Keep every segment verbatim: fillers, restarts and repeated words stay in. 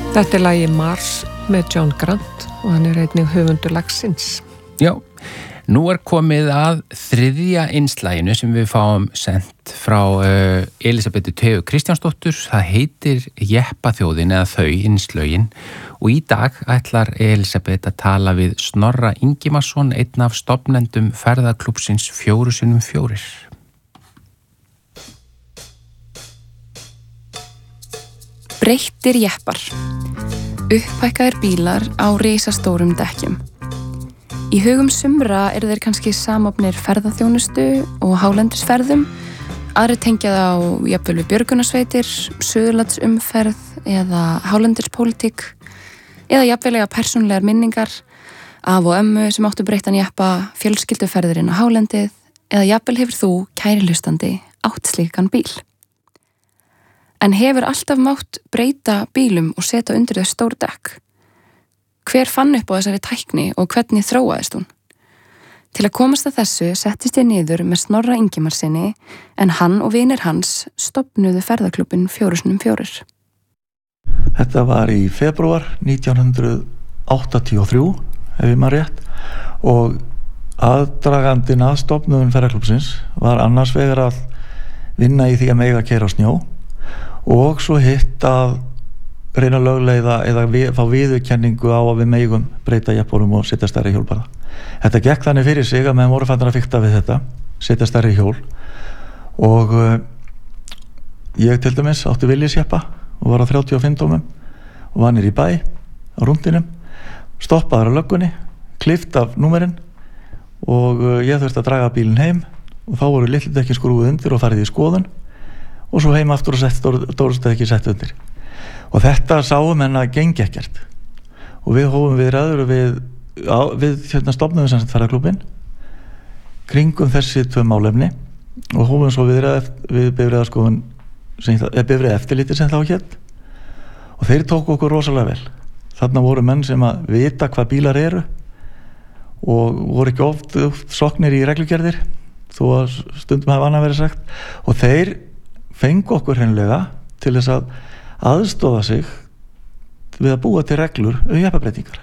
Þetta er lagi Mars með John Grant og hann er einnig höfundur lagsins. Já, nú er komið að þriðja innslaginu sem við fáum sent frá uh, Elísabetu Teu Kristjánsdóttur. Það heitir Jeppaþjóðin eða þau innslögin og í dag ætlar Elísabet að tala við Snorra Ingimarsson, einn af stofnendum ferðaklúbbsins Fjóru sinnum fjórir. Breyttir jeppar. Upphækkaðir bílar á risastórum dekkjum. Í hugum sumra eru þeir kannski samofnir ferðaþjónustu og hálendisferðum, aðri tengja það á jafnvel við björgunarsveitir, suðurlandsumferð eða hálendispólitík eða jafnvel eða persónulegar minningar af og ömmu sem áttu breyttan jeppa, fjölskylduferðir inn á hálendið eða jafnvel hefur þú, kæri hlustandi, átt slíkan bíl. En hefur alltaf mátt breyta bílum og setja undir þau stór dekk? Hver fann upp á þessari tækni og hvernig þróaðist hún? Til að komast að þessu settist ég niður með Snorra Ingimarssyni en hann og vinir hans stofnuðu ferðaklubbinn Fjóru sinnum fjórir. Þetta var í febrúar nítján hundruð áttatíu og þrjú, ef ég maður rétt, og aðdragandinn að stofnun ferðaklubbsins var annars vegar að vinna í því að mega keyra á snjó og svo hitt að reyna að lögleiða eða við, fá viðurkenningu á að við megum breyta jeppunum og setja stærri hjól bara. Þetta gekk þannig fyrir sig að meðan voru fannir að fikta við þetta, setja stærri hjól og uh, ég til dæmis átti Villisjeppa og var á þrjátíu og fimm tómum og var niður í bæ á rúndinum, stoppaður á löggunni, klippt af númerinn og uh, ég þurfti að draga bílinn heim og þá voru litludekkin skrúið undir og farið í skoðun og svo heim aftur og sett stórstekki sett undir. Og þetta sáum henn að gengi ekkert. Og við hófum við ræður við, á, við hérna stofnum við samsett ferðaklubbinn kringum þessi tvö málefni og hófum svo við ræð við bifreiðaskoðun, eða bifreið eftirliti sem þá hétt og þeir tóku okkur rosalega vel. Þarna voru menn sem að vita hvað bílar eru og voru ekki oft, oft soknir í reglugerðir þó að stundum hafa annað verið sagt og þeir fengu okkur hreinlega til þess að aðstofa sig við að búa til reglur um jeppabreitingar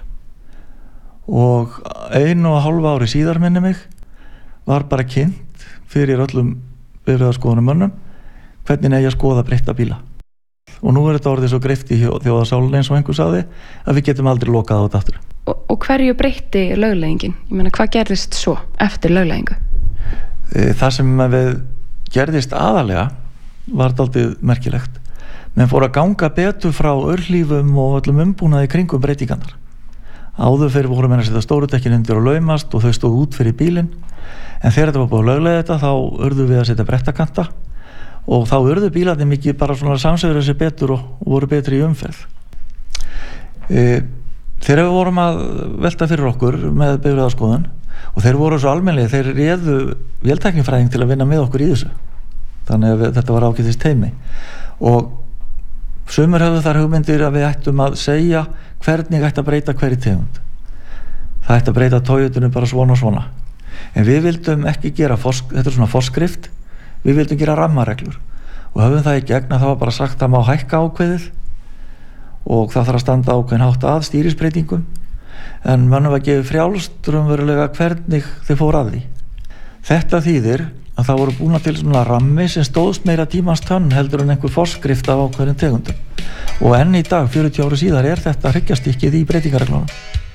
og einu og hálfa ári síðar minni mig var bara kynnt fyrir öllum bifreiðaskoðunum mönnum hvernig eigi að skoða breytta bíla og nú er þetta orðið svo greift í þjóðarsálinn eins og einhver sagði að við getum aldrei lokað á þetta aftur. Og, og hverju breytti lögleiðingin? Ég meina, hvað gerðist svo eftir lögleiðingu? Það sem við gerðist aðalega var dálítið merkilegt. Menn fór að ganga betur frá örhlífum og öllum umbúnaði kringum breytingarnar. Áður fyrir voru menn að setja stóru dekkin undir og laumast og þau stóð út fyrir bílinn. En þegar þetta var búið að lögleiða þetta þá urðu við að setja brettakanta og þá urðu bílarnir mikið bara svona samsögur þessi betur og, og voru betri í umferð. E, þegar við vorum að velta fyrir okkur með bifreiðaskoðun og þeir voru svo almennlega, þeir réðu véltæknifræðing til að vinna með okkur í þessu. Þannig að þetta var ágætist teimi og sumir höfðu þar hugmyndir að við ættum að segja hvernig ætti að breyta hverri tegund. Það ætti að breyta Toyotunum bara svona og svona. En við vildum ekki gera, forsk, þetta er svona forskrift, við vildum gera rammareglur og höfum það í gegn að það var bara sagt að má hækka ákveðið og það þarf að standa ákveðin hátt að stýrisbreytingum en mönnum var gefið frjálst raunverulega hvernig þeir fóru að því. Þetta þýðir að það voru búna til svona rammi sem stóðst meira tímans tönn heldur en einhver forskrift af ákveðin tegundum og enn í dag, fjörutíu ára síðar, er þetta hryggjastykkið í breytingareglunum.